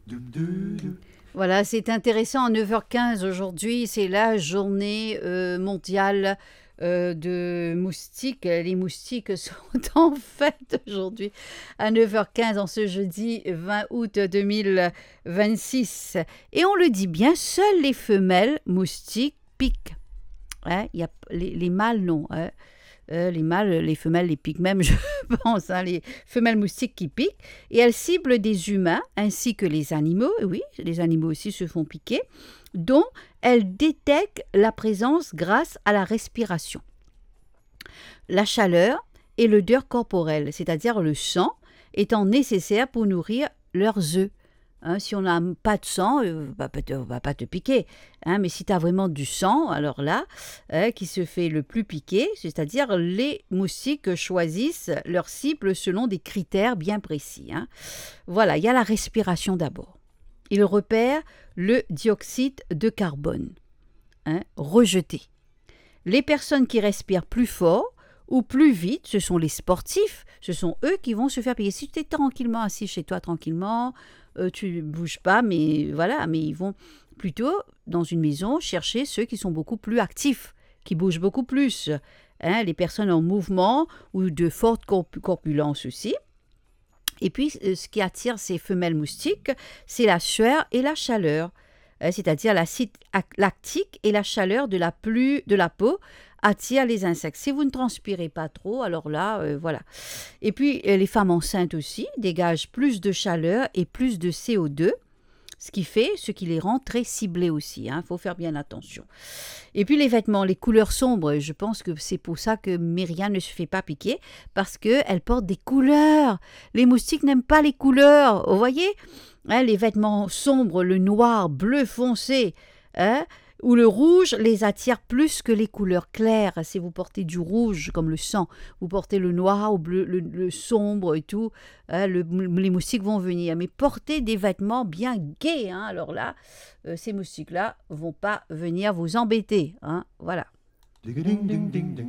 Voilà, c'est intéressant. À 9h15 aujourd'hui, c'est la journée mondiale de moustiques. Les moustiques sont en fête aujourd'hui à 9h15 en ce jeudi 20 août 2026. Et on le dit bien, seules les femelles moustiques piquent. Hein, il y a, les mâles, non. Hein. Les mâles, les femelles les piquent même, je pense, hein, les femelles moustiques qui piquent, et elles ciblent des humains ainsi que les animaux, oui, les animaux aussi se font piquer, dont elles détectent la présence grâce à la respiration, la chaleur et l'odeur corporelle, c'est-à-dire le sang, étant nécessaire pour nourrir leurs œufs. Hein, si on n'a pas de sang, on va pas te piquer. Hein, mais si tu as vraiment du sang, alors là, qui se fait le plus piquer, c'est-à-dire les moustiques choisissent leur cible selon des critères bien précis. Hein. Voilà, il y a la respiration d'abord. Ils repèrent le dioxyde de carbone, hein, rejeté. Les personnes qui respirent plus fort ou plus vite, ce sont les sportifs, ce sont eux qui vont se faire piquer. Si tu es tranquillement assis chez toi, tranquillement, tu ne bouges pas, mais voilà, mais ils vont plutôt, dans une maison, chercher ceux qui sont beaucoup plus actifs, qui bougent beaucoup plus. Hein, les personnes en mouvement ou de forte corpulence aussi. Et puis, ce qui attire ces femelles moustiques, c'est la sueur et la chaleur, c'est-à-dire l'acide lactique et la chaleur de la peau attirent les insectes. Si vous ne transpirez pas trop, alors là, voilà. Et puis, les femmes enceintes aussi dégagent plus de chaleur et plus de CO2, ce qui les rend très ciblées aussi. Il faut faire bien attention. Et puis les vêtements, les couleurs sombres, je pense que c'est pour ça que Myriam ne se fait pas piquer, parce qu'elle porte des couleurs. Les moustiques n'aiment pas les couleurs, vous voyez, hein, les vêtements sombres, le noir, bleu foncé, hein, ou le rouge les attire plus que les couleurs claires. Si vous portez du rouge comme le sang, vous portez le noir ou bleu, le sombre et tout, hein, les moustiques vont venir. Mais portez des vêtements bien gais, hein, alors là, ces moustiques-là vont pas venir vous embêter. Hein, voilà.